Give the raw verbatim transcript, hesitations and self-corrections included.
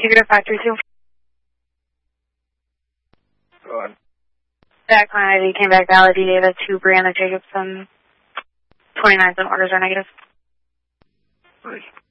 Secret five three two. Go on. That client I D came back validated to Brianna Jacobson. twenty-ninth and orders are negative. Right.